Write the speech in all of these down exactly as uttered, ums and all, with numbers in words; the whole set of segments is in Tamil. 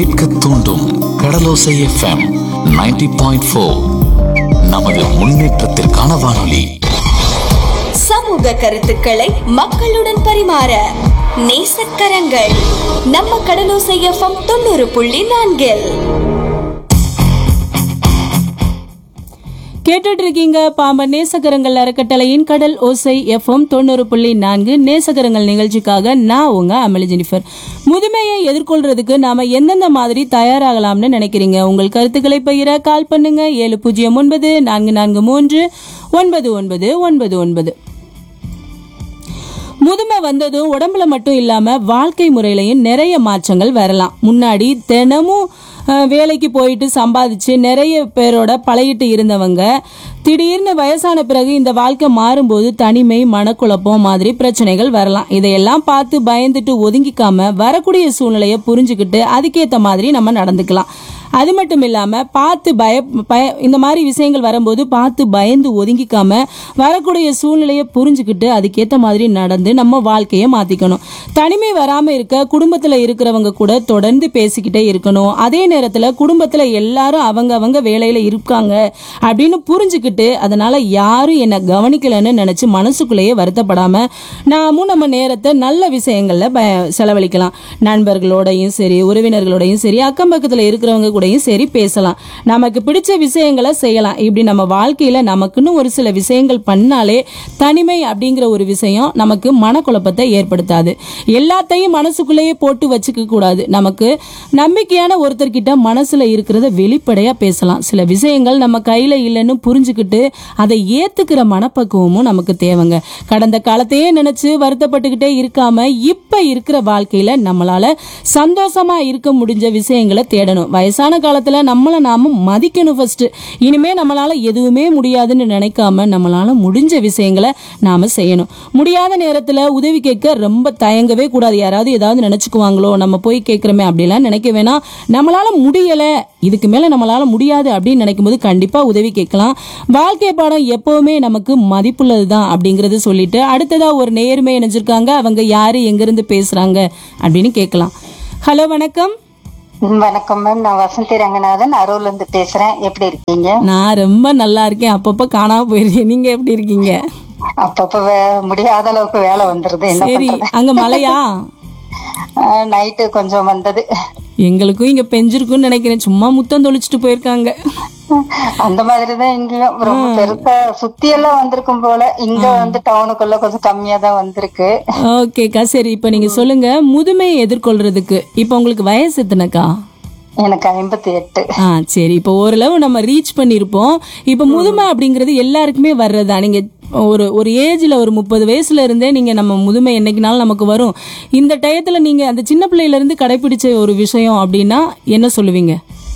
கேட்க தூண்டும் கடலோசை எஃப்எம் நைன்டி பாயிண்ட் ஃபோர். நமது முன்னேற்றத்திற்கான வானொலி. சமூக கருத்துக்களை மக்களுடன் பரிமாற நேசக்கரங்கள் நம்ம கடலோசை எஃப்எம் தொண்ணூறு புள்ளி நான்கில் கேட்டுட்டு இருக்கீங்க. பாம்பன் நேசகரங்கள் அறக்கட்டளையின் கடல் ஓசை எஃப்எம் தொண்ணூறு புள்ளி நான்கு நேசகரங்கள் நிகழ்ச்சிக்காக நான் உங்க அமளி ஜெனிஃபர். முதுமையை எதிர்கொள்றதுக்கு நாம எந்தெந்த மாதிரி தயாராகலாம்னு நினைக்கிறீங்க? உங்கள் கருத்துக்களை பகிர கால் பண்ணுங்க. ஏழு பூஜ்ஜியம் ஒன்பது நான்கு நான்கு மூன்று ஒன்பது ஒன்பது ஒன்பது ஒன்பது. முதுமை வந்ததும் உடம்புல மட்டும் இல்லாம வாழ்க்கை முறையிலையும் நிறைய மாற்றங்கள் வரலாம். முன்னாடி தினமும் வேலைக்கு போயிட்டு சம்பாதிச்சு நிறைய பேரோட பழகிட்டு இருந்தவங்க திடீர்னு வயசான பிறகு இந்த வாழ்க்கை மாறும்போது தனிமை, மனக்குழப்பம் மாதிரி பிரச்சனைகள் வரலாம். இதையெல்லாம் பார்த்து பயந்துட்டு ஒதுங்கிக்காம வரக்கூடிய சூழ்நிலையை புரிஞ்சுக்கிட்டு அதுக்கேற்ற மாதிரி நம்ம நடந்துக்கலாம். அது மட்டும் இல்லாம பார்த்து பய பய இந்த மாதிரி விஷயங்கள் வரும்போது பார்த்து பயந்து ஒதுங்கிக்காம வரக்கூடிய சூழ்நிலையை புரிஞ்சுக்கிட்டு அதுக்கேற்ற மாதிரி நடந்து நம்ம வாழ்க்கையை மாத்திக்கணும். தனிமை வராம இருக்க குடும்பத்துல இருக்கிறவங்க கூட தொடர்ந்து பேசிக்கிட்டே இருக்கணும். அதே நேரத்துல குடும்பத்துல எல்லாரும் அவங்க அவங்க வேலையில இருக்காங்க அப்படின்னு புரிஞ்சுக்கிட்டு அதனால யாரும் என்ன கவனிக்கலன்னு நினைச்சு மனசுக்குள்ளேயே வருத்தப்படாம நாமும் நம்ம நேரத்தை நல்ல விஷயங்கள்ல செலவழிக்கலாம். நண்பர்களோடையும் சரி, உறவினர்களோடையும் சரி, அக்கம் பக்கத்துல இருக்கிறவங்க சரி பேசலாம். நமக்கு பிடிச்ச விஷயங்களை செய்யலாம். இப்படி நம்ம வாழ்க்கையில நமக்குன்னு ஒரு சில விஷயங்கள் பண்ணாலே தனிமை அப்படிங்கிற ஒரு விஷயம் நமக்கு மனக்குழப்பத்தை ஏற்படுத்தாது. எல்லாத்தையும் மனசுக்குள்ளேயே போட்டு வச்சுக்க கூடாது. நமக்கு நம்பிக்கையான ஒருத்தர்கிட்ட மனசுல இருக்கிறத வெளிப்படையா பேசலாம். சில விஷயங்கள் நம்ம கையில இல்லைன்னு புரிஞ்சுக்கிட்டு அதை ஏத்துக்கிற மனப்பக்குவமும் நமக்கு தேவைங்க. கடந்த காலத்தையே நினைச்சு வருத்தப்பட்டுக்கிட்டே இருக்காம இப்ப இருக்கிற வாழ்க்கையில நம்மளால சந்தோஷமா இருக்க முடிஞ்ச விஷயங்களை தேடணும். வயசான காலத்துல நம்மள நாம மதிக்கணும். ஃபர்ஸ்ட் இனிமே நம்மளால எதுவுமே முடியாதுன்னு நினைக்காம நம்மளால முடிஞ்ச விஷயங்களை நாம செய்யணும். முடியாத நேரத்துல உதவி கேட்க ரொம்ப தயங்கவே கூடாது. யாராவது ஏதாவது நினைச்சுக்குவாங்களோ நம்ம போய் கேட்கிறோமே அப்படிலாம் நினைக்க வேணாம். நம்மளால முடியல, இதுக்கு மேல நம்மளால முடியாது அப்படின்னு நினைக்கும் போது கண்டிப்பா உதவி கேட்கலாம். வாழ்க்கை பாடம் எப்பவுமே நமக்கு மதிப்புள்ளதுதான் அப்படிங்கறது சொல்லிட்டு அடுத்ததா ஒரு நேர்மை நினைச்சிருக்காங்க. அவங்க யாரு, எங்க இருந்து பேசுறாங்க அப்படின்னு கேட்கலாம். ஹலோ, வணக்கம். வணக்கம் மேம், நான் வசந்தி ரங்கநாதன் அரூர்ல இருந்து பேசுறேன். எப்படி இருக்கீங்க? நான் ரொம்ப நல்லா இருக்கேன். அப்பப்ப காணாம போயிருக்கேன். நீங்க எப்படி இருக்கீங்க? அப்பப்ப முடியாத அளவுக்கு வேலை வந்துருது. என்ன பண்றது? அங்க மழையா? நைட்டு கொஞ்சம் வந்தது. எங்களுக்கும் இங்க பெஞ்சிருக்குன்னு நினைக்கிறேன். சும்மா முத்தம் தொளிச்சுட்டு போயிருக்காங்க. அந்த மாதிரிதான் இங்கேயும். ரொம்ப பெருசா சுத்தி எல்லாம் வந்திருக்கும் போல. இங்க வந்து டவுனுக்குள்ள கொஞ்சம் கம்மியா தான் வந்திருக்கு. ஓகேக்கா, சரி. இப்ப நீங்க சொல்லுங்க, முதுமையை எதிர்கொள்றதுக்கு இப்ப உங்களுக்கு வயசு எத்தனைக்கா? எனக்கு ஐம்பத்தி எட்டு. ஆ, சரி. இப்ப ஓரளவு நம்ம ரீச் பண்ணிருப்போம். இப்ப முதுமை அப்படிங்கறது எல்லாருக்குமே வர்றதா? நீங்க ஒரு ஒரு ஏஜ்ல ஒரு முப்பது வயசுல இருந்தே நீங்க நம்ம முதுமை என்னைக்குனாலும் நமக்கு வரும். இந்த டயத்துல நீங்க அந்த சின்ன பிள்ளையில இருந்து கடைபிடிச்ச ஒரு விஷயம் அப்படின்னா என்ன சொல்லுவீங்க?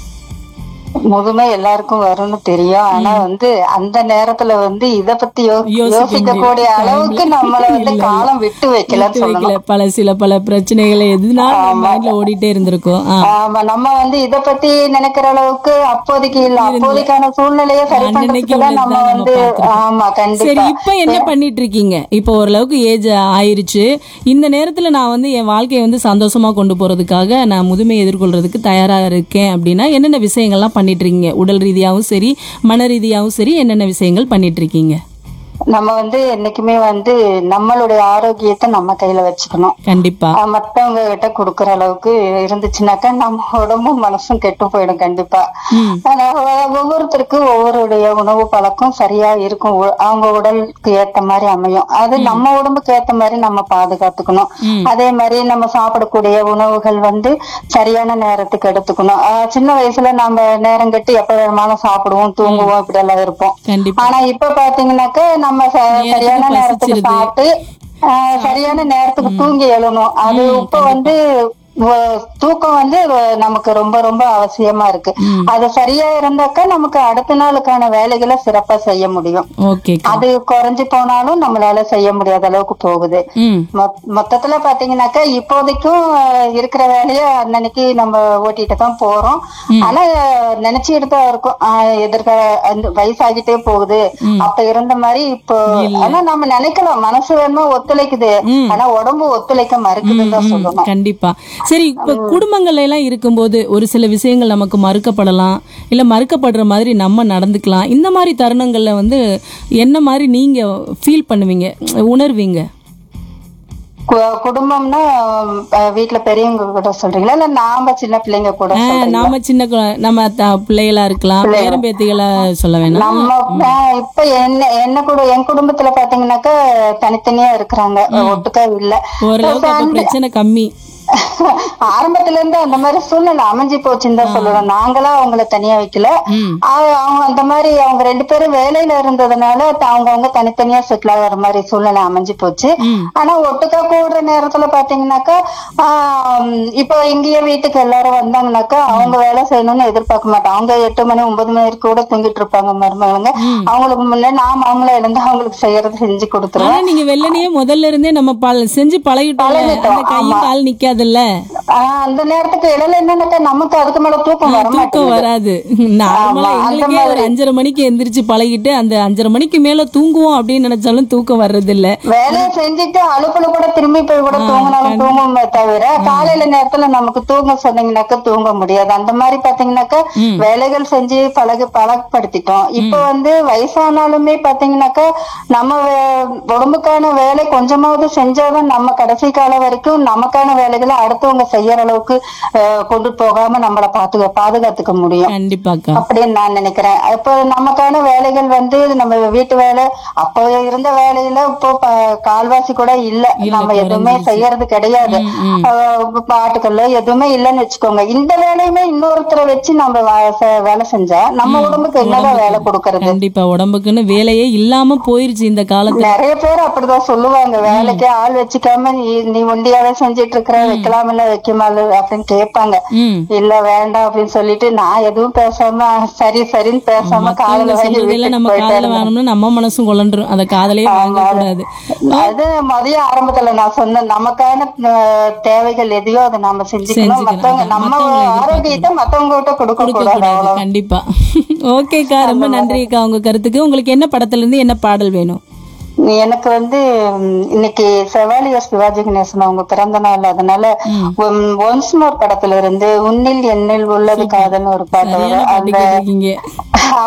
முதுமை எல்லாருக்கும் வரும்னு தெரியும். ஆனா வந்து அந்த நேரத்துல வந்து இத பத்தி யோசிக்க கூடிய அளவுக்கு நம்மள வந்து காலம் விட்டு வைக்கலன்னு சொல்லணும். பல சில பல பிரச்சனைகளை எதுனால ஓடிட்டே இருந்திருக்கும். ஆமா, நம்ம வந்து இத பத்தி நினைக்கிற அளவுக்கு அப்போதைக்கு இல்ல. அப்போதைக்கான சூழ்நிலையை சரி பண்றதுக்கு நம்ம வந்து ஆமா கண்டிப்பா. சரி, இப்ப என்ன பண்ணிட்டு இருக்கீங்க? இப்ப ஓரளவுக்கு ஏஜ் ஆயிருச்சு. இந்த நேரத்துல நான் வந்து என் வாழ்க்கையை வந்து சந்தோஷமா கொண்டு போறதுக்காக நான் முதுமையை எதிர்கொள்றதுக்கு தயாரா இருக்கேன் அப்படின்னா என்னென்ன விஷயங்கள்லாம் பண்ணிட்டு இருக்கீங்க? உடல் ரீதியாகவும் சரி, மன ரீதியாகவும் சரி, என்னென்ன விஷயங்கள் பண்ணிட்டு இருக்கீங்க? நம்ம வந்து என்னைக்குமே வந்து நம்மளுடைய ஆரோக்கியத்தை நம்ம கையில வச்சுக்கணும். கண்டிப்பா. மத்தவங்க கிட்ட குடுக்கற அளவுக்கு இருந்துச்சுனாக்கா நம்ம உடம்பும் மனசும் கெட்டு போயிடும் கண்டிப்பா. ஒவ்வொருத்தருக்கும் ஒவ்வொருடைய உணவு பழக்கம் சரியா இருக்கும். அவங்க உடலுக்கு ஏத்த மாதிரி அமையும். அது நம்ம உடம்புக்கு ஏத்த மாதிரி நம்ம பாதுகாத்துக்கணும். அதே மாதிரி நம்ம சாப்பிடக்கூடிய உணவுகள் வந்து சரியான நேரத்துக்கு எடுத்துக்கணும். சின்ன வயசுல நம்ம நேரம் கட்டி எப்ப வேணுமாலும் சாப்பிடுவோம், தூங்குவோம், இப்படி எல்லாம் இருப்போம். ஆனா இப்ப பாத்தீங்கன்னாக்க நம்ம சரியான நேரத்துக்கு சாப்பிட்டு சரியான நேரத்துக்கு தூங்கி எழணும். அது இப்ப வந்து தூக்கம் வந்து நமக்கு ரொம்ப ரொம்ப அவசியமா இருக்கு. அது சரியா இருந்தாக்கா நமக்கு அடுத்த நாளுக்கான வேலைகளை சிறப்பா செய்ய முடியும். அது குறைஞ்சு போனாலும் நம்மளால செய்ய முடியாத அளவுக்கு போகுது. மொத்தத்துல பாத்தீங்கன்னாக்கா இப்போதைக்கும் இருக்கிற வேலைய அன்னைக்கு நம்ம ஓட்டிட்டு தான் போறோம். ஆனா நினைச்சுட்டு தான் இருக்கும் எதிர்க்க வயசாகிட்டே போகுது அப்ப இருந்த மாதிரி இப்போ. ஆனா நம்ம நினைக்கலாம் மனசு வேணுமா ஒத்துழைக்குது, ஆனா உடம்பு ஒத்துழைக்க மறுக்குதுன்னு தான் சொல்லணும். கண்டிப்பா. சரி, இப்ப குடும்பங்கள்ல எல்லாம் இருக்கும்போது ஒரு சில விஷயங்கள் நமக்கு மறுக்கப்படலாம், இல்ல மறுக்கப்படுற மாதிரி நம்ம நடந்துக்கலாம். இந்த மாதிரி தருணங்கள்ல வந்து என்ன மாதிரி நீங்க ஃபீல் பண்ணுவீங்க, உணர்வீங்க? கு- குடும்பம்னா அஹ், வீட்ல பெரியவங்க கூட சொல்றீங்களா இல்ல நாம சின்ன பிள்ளைங்க கூட ஆஹ் சொல்றீங்களா? நாம சின்ன கு- நம்ம த- பிள்ளைகளா இருக்கலாம், பேரம் பேத்திகளா சொல்ல வேணாம். நம்ம அஹ், இப்ப என்ன என்ன கூட என் குடும்பத்துல பாத்தீங்கன்னாக்கா தனித்தனியா இருக்கிறாங்க, ஒட்டுக்கா இல்ல. ஓரளவுக்கு அப்ப பிரச்சனை கம்மி. ஆரம்பத்துல இருந்து அந்த மாதிரி சூழ்நிலை அமைஞ்சு போச்சுன்னு தான் சொல்லணும். நாங்களா அவங்கள தனியா வைக்கல. ஆ- அவங்க அந்த மாதிரி அவங்க ரெண்டு பேரும் வேலையில இருந்ததுனால அவங்க அவங்க தனித்தனியா செட்டில் ஆகிற மாதிரி சூழ்நிலை அமைஞ்சு போச்சு. ஆனா ஒட்டுக்கா கூடுற நேரத்துல பாத்தீங்கன்னாக்கா ஆஹ் இப்போ இங்கேயே வீட்டுக்கு எல்லாரும் வந்தாங்கன்னாக்கா அவங்க வேலை செய்யணும்னு எதிர்பார்க்க மாட்டாங்க. அவங்க எட்டு மணி ஒன்பது மணி வரைக்கும் கூட தூங்கிட்டு இருப்பாங்க மருமகளுங்க. அவங்களுக்கு முன்னாடி நாம அவங்கள எழுந்து அவங்களுக்கு செய்யறது செஞ்சு ஆனா கொடுத்துருவோம். நீங்க வெள்ளனையே முதல்ல இருந்தே நம்ம பல- செஞ்சு பழகிட்டோம். பழகிட்டோம், அந்த கையும் ஆமா. கால் நிக்காதுல்ல, ஆஹ் அந்த நேரத்துக்கு இடையில என்னன்னாக்கா நமக்கு அதுக்கு மேல தூக்கம் வர தூக்கம் மாட்டேங்குது. வராது. நார்மலா ஆமா, அந்த எங்களுக்கே ஒரு அஞ்சரை மணிக்கு எந்திரிச்சு பழகிட்டு அந்த அஞ்சரை மணிக்கு மேல தூங்குவோம் அப்படின்னு நினைச்சாலும் தூக்கம் வர்றது இல்ல. வேலையை செஞ்சுட்டு அலுப்புல கூட திரும்பி போய் கூட தூங்கினாலும் தூங்குமே தவிர காலையில நேரத்துல நமக்கு தூங்க சொன்னீங்கன்னாக்கா தூங்க முடியாது. அந்த மாதிரி பாத்தீங்கன்னாக்கா வேலைகள் செஞ்சு பழகு பழக்கப்படுத்திட்டோம். இப்ப வந்து வயசானாலுமே பாத்தீங்கன்னாக்கா நம்ம வே- உடம்புக்கான வேலை கொஞ்சமாவது செஞ்சாதான் நம்ம கடைசி காலம் வரைக்கும் நமக்கான வேலைகளை அடுத்தவங்க செய்யற அளவுக்கு அஹ், கொண்டு போகாம நம்மளை பாத்து பாதுகாத்துக்க முடியும் கண்டிப்பாக்கா. அப்படின்னு நான் நினைக்கிறேன். இப்போ நமக்கான வேலைகள் வந்து நம்ம வீட்டு வேலை அப்போ இருந்த வேலையில இப்போ ப- கால்வாசி கூட இல்ல. நம்ம எதுவுமே செய்யறது கிடையாது. அஹ் பாட்டுக்கள்ல எதுவுமே இல்லைன்னு வச்சுக்கோங்க. இந்த வேலையுமே இன்னொருத்தரை வச்சு நம்ம வா- செ- வேலை செஞ்சா நம்ம உடம்புக்கு என்னதான் வேலை கொடுக்கறது? கண்டிப்பா உடம்புக்குன்னு வேலையே இல்லாம போயிருச்சு இந்த காலத்துல. நிறைய பேர் அப்படிதான் சொல்லுவாங்க, வேலைக்கு ஆள் வச்சுக்காம நீ நீ ஒண்டியாவே செஞ்சிட்டு இருக்கிற, வைக்கலாம் இல்ல வைக்கமால அப்படின்னு கேட்பாங்க. ம் இல்ல வேண்டாம் அப்படின்னு சொல்லிட்டு நான் எதுவும் பேசாம சரி சரின்னு பேசாம காதல வாங்கி சொல்றதெல்லாம் வீட்டுக்கு நம்ம போயிட்டே காதல இருந்தேன். வாங்கணும்னு நம்ம மனசும் குழன்றும். அந்த காதலையே வாங்க கூடாது. அது மதிய ஆரம்பத்துல நான் சொன்னேன், நமக்கான அஹ், தேவைகள் எதையோ அதை நாம செஞ்சுக்கணும். செஞ்சுக்கணும். மத்தவங்க அதான், நம்ம மத்தவங்களை ஆரோக்கியத்தை மத்தவங்க கிட்ட கொடுக்க கொடுக்க கூடாது. கூடாது. அவ்வளவு. கண்டிப்பா. ஓகேக்கா, ரொம்ப நன்றிக்கா உங்க கருத்துக்கு. உங்களுக்கு என்ன படத்துல இருந்து என்ன பாடல் வேணும்? எனக்கு வந்து ம், இன்னைக்கு செவாலியர் சிவாஜி கணேசன் அவங்க பிறந்த நாள், அதனால ஒன்ஸ் மோர் படத்துல இருந்து உன்னில் என்னில் உள்ளது காதல்னு ஒரு பாட்டு சரியான வரும். பாட்டு அந்த கேட்டிருக்கீங்க.